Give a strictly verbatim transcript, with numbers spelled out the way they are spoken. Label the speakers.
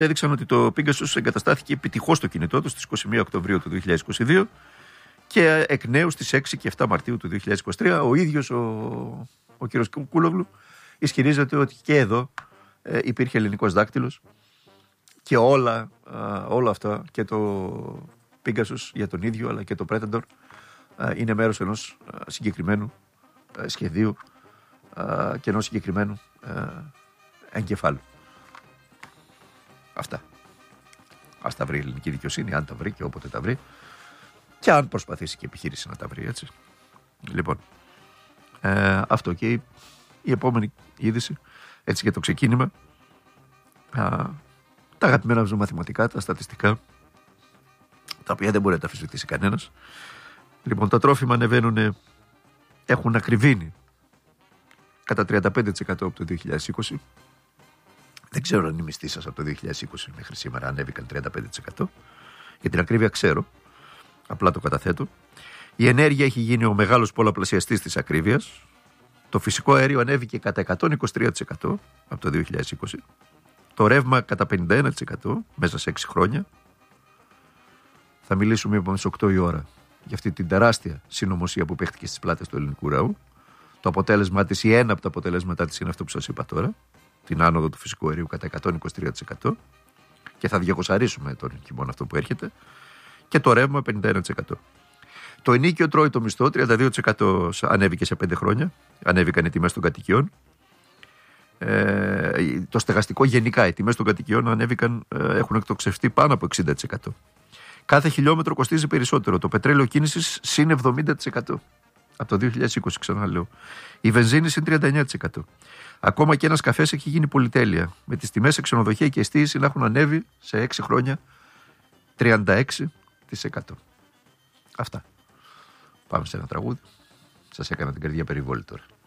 Speaker 1: έδειξαν ότι το Pegasus εγκαταστάθηκε επιτυχώς στο κινητό του στις είκοσι μία Οκτωβρίου του δύο χιλιάδες είκοσι δύο και εκ νέου στις έξι και επτά Μαρτίου του δύο χιλιάδες είκοσι τρία. Ο ίδιος ο, ο κ. Κούλογλου ισχυρίζεται ότι και εδώ ε, υπήρχε ελληνικός δάκτυλος και όλα, α, όλα αυτά και το Pegasus για τον ίδιο αλλά και το Predator α, είναι μέρος ενός α, συγκεκριμένου α, σχεδίου α, και ενός συγκεκριμένου α, εγκεφάλου. Αυτά. Ας τα βρει η ελληνική δικαιοσύνη, αν τα βρει και όποτε τα βρει και αν προσπαθήσει και η επιχείρηση να τα βρει, έτσι. Λοιπόν, ε, αυτό και η, η επόμενη είδηση, έτσι για το ξεκίνημα, α, τα αγαπημένα μου μαθηματικά, τα στατιστικά, τα οποία δεν μπορεί να τα αμφισβητήσει κανένας. Λοιπόν, τα τρόφιμα ανεβαίνουν, έχουν ακριβήνει κατά τριάντα πέντε τοις εκατό από το δύο χιλιάδες είκοσι. Δεν ξέρω αν οι μισθοί σας από το δύο χιλιάδες είκοσι μέχρι σήμερα ανέβηκαν τριάντα πέντε τοις εκατό. Για την ακρίβεια ξέρω, απλά το καταθέτω. Η ενέργεια έχει γίνει ο μεγάλος πολλαπλασιαστής της ακρίβειας. Το φυσικό αέριο ανέβηκε κατά εκατόν είκοσι τρία τοις εκατό από το δύο χιλιάδες είκοσι. Το ρεύμα κατά πενήντα ένα τοις εκατό μέσα σε έξι χρόνια. Θα μιλήσουμε από τις οκτώ η ώρα για αυτή την τεράστια συνωμοσία που παίχτηκε στις πλάτες του ελληνικού λαού. Το αποτέλεσμά της ή ένα από τα αποτελέσματά της είναι αυτό που σας είπα τώρα. Την άνοδο του φυσικού αερίου κατά εκατόν είκοσι τρία τοις εκατό και θα διακοσαρίσουμε τον χειμώνα αυτό που έρχεται, και το ρεύμα πενήντα ένα τοις εκατό. Το ενοίκιο τρώει το μισθό, τριάντα δύο τοις εκατό ανέβηκε σε πέντε χρόνια, ανέβηκαν οι τιμές των κατοικιών. Ε, το στεγαστικό γενικά, οι τιμές των κατοικιών ανέβηκαν, ε, έχουν εκτοξευτεί πάνω από εξήντα τοις εκατό. Κάθε χιλιόμετρο κοστίζει περισσότερο. Το πετρέλαιο κίνησης συν εβδομήντα τοις εκατό. Από το δύο χιλιάδες είκοσι, ξαναλέω. Η βενζίνη συν τριάντα εννέα τοις εκατό. Ακόμα και ένας καφές έχει γίνει πολυτέλεια. Με τις τιμές σε ξενοδοχεία και εστίαση να έχουν ανέβει σε έξι χρόνια τριάντα έξι τοις εκατό. Αυτά. Πάμε σε ένα τραγούδι. Σας έκανα την καρδιά περιβόλη τώρα.